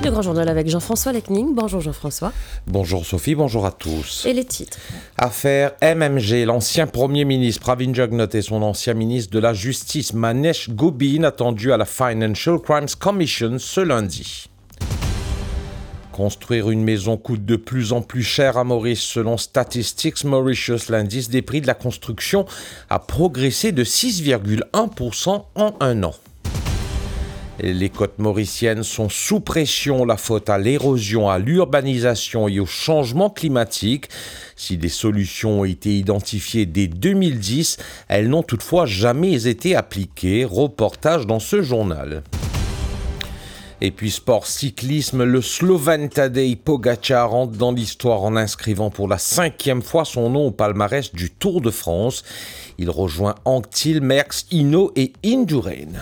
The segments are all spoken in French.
Le Grand Journal avec Jean-François Lecning. Bonjour Jean-Françoois. Bonjour Sophie, bonjour à tous. Et les titres. Affaire MMG, l'ancien Premier ministre Pravin Jugnauth et son ancien ministre de la Justice Manish Gobin attendus à la Financial Crimes Commission ce lundi. Construire une maison coûte de plus en plus cher à Maurice. Selon Statistics Mauritius, l'indice des prix de la construction a progressé de 6,1% en un an. Les côtes mauriciennes sont sous pression, la faute à l'érosion, à l'urbanisation et au changement climatique. Si des solutions ont été identifiées dès 2010, elles n'ont toutefois jamais été appliquées. Reportage dans ce journal. Et puis sport cyclisme, le Slovène Tadej Pogačar rentre dans l'histoire en inscrivant pour la 5e fois son nom au palmarès du Tour de France. Il rejoint Anctil, Merckx, Hinault et Indurain.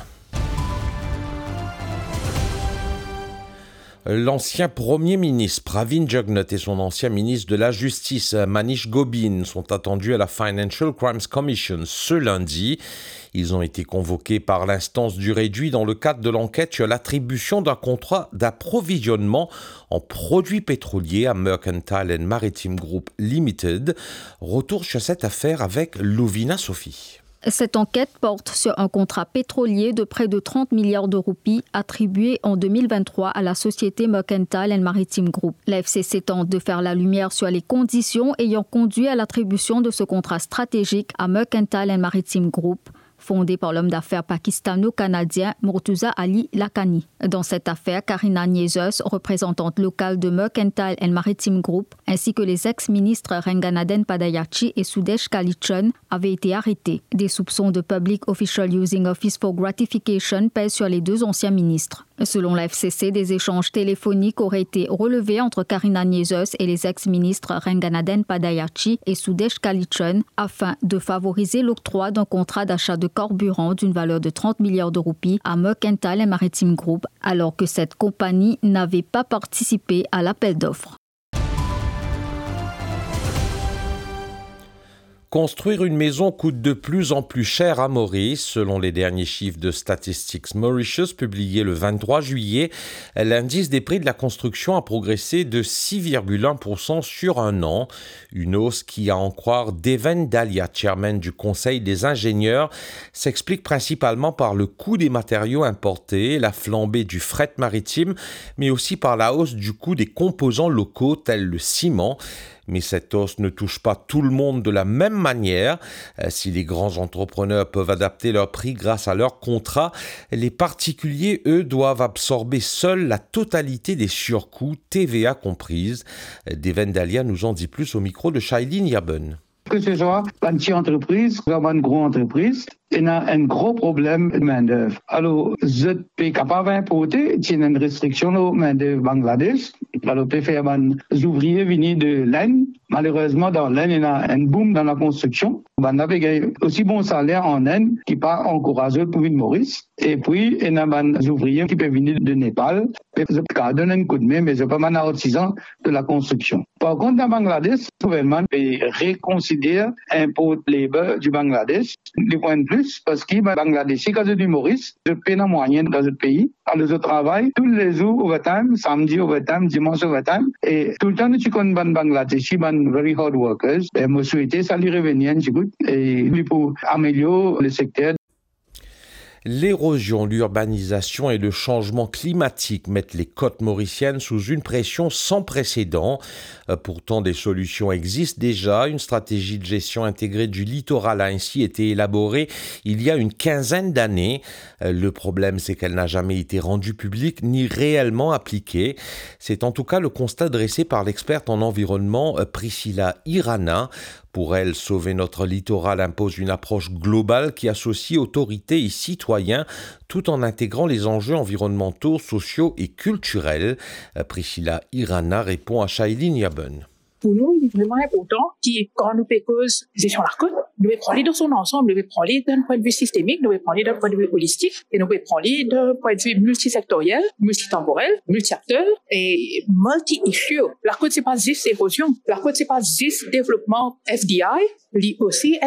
L'ancien Premier ministre Pravin Jugnauth et son ancien ministre de la Justice Manish Gobin sont attendus à la Financial Crimes Commission ce lundi. Ils ont été convoqués par l'instance du réduit dans le cadre de l'enquête sur l'attribution d'un contrat d'approvisionnement en produits pétroliers à Mercantile Maritime Group Limited. Retour sur cette affaire avec Louvina Sophie. Cette enquête porte sur un contrat pétrolier de près de 30 milliards de roupies attribué en 2023 à la société Mercantile Maritime Group. La FCC tente de faire la lumière sur les conditions ayant conduit à l'attribution de ce contrat stratégique à Mercantile Maritime Group, fondé par l'homme d'affaires pakistano-canadien Murtuza Ali Lakhani. Dans cette affaire, Karina Niezos, représentante locale de Mercantile Maritime Group, ainsi que les ex-ministres Renganaden Padayachi et Sudesh Kalichun avaient été arrêtés. Des soupçons de Public Official Using Office for Gratification pèsent sur les deux anciens ministres. Selon la FCC, des échanges téléphoniques auraient été relevés entre Karina Niezos et les ex-ministres Renganaden Padayachi et Sudesh Kalichun afin de favoriser l'octroi d'un contrat d'achat de carburant d'une valeur de 30 milliards de roupies à Mercantile Maritime Group, alors que cette compagnie n'avait pas participé à l'appel d'offres. Construire une maison coûte de plus en plus cher à Maurice. Selon les derniers chiffres de Statistics Mauritius publiés le 23 juillet, l'indice des prix de la construction a progressé de 6,1% sur un an. Une hausse qui, à en croire Deven Dalia, chairman du Conseil des ingénieurs, s'explique principalement par le coût des matériaux importés, la flambée du fret maritime, mais aussi par la hausse du coût des composants locaux tels le ciment. Mais cette hausse ne touche pas tout le monde de la même manière. Si les grands entrepreneurs peuvent adapter leurs prix grâce à leurs contrats, les particuliers, eux, doivent absorber seuls la totalité des surcoûts, TVA comprise. Deven Dalia nous en dit plus au micro de Shailene Yaben. Que ce soit une petite entreprise ou une grande entreprise, il y a un gros problème de main-d'œuvre. Alors, je suis capable d'importer, il y a une restriction de main-d'œuvre Bangladesh. Alors, je peux faire des ouvriers venus de l'Inde. Malheureusement, dans l'Inde, il y a un boom dans la construction. On a aussi bon salaire en Inde qui n'est pas encouragé pour venir Maurice. Et puis, il y a des ouvriers qui peuvent venir de Népal. Je peux donner un coup de main, mais je ne peux pas être artisan de la construction. Par contre, dans Bangladesh, le gouvernement peut reconsidérer l'impôt labor du Bangladesh. Du point de plus, parce que les Bangladeshis, quand ils du Maurice, je paye en moyenne dans le pays. Alors, je travaille tous les jours overtime, samedi overtime, dimanche overtime. Et tout le temps, je connais les Bangladeshis, les very hard workers. Et je souhaite ça lui revenir, et pour améliorer le secteur. L'érosion, l'urbanisation et le changement climatique mettent les côtes mauriciennes sous une pression sans précédent. Pourtant, des solutions existent déjà. Une stratégie de gestion intégrée du littoral a ainsi été élaborée il y a une quinzaine d'années. Le problème, c'est qu'elle n'a jamais été rendue publique ni réellement appliquée. C'est en tout cas le constat dressé par l'experte en environnement Priscilla Irana. Pour elle, sauver notre littoral impose une approche globale qui associe autorités et citoyens tout en intégrant les enjeux environnementaux, sociaux et culturels. Priscilla Irana répond à Shailene Yaben. Pour nous, il est vraiment important que quand nous cause gestion de la côte, nous devons prendre dans son ensemble, nous devons prendre d'un point de vue systémique, nous devons prendre d'un point de vue holistique, et nous devons prendre d'un point de vue multisectoriel, multitemporel, multi-acteur et multi-issue. La côte, c'est pas juste érosion. La côte, c'est pas juste développement FDI, aussi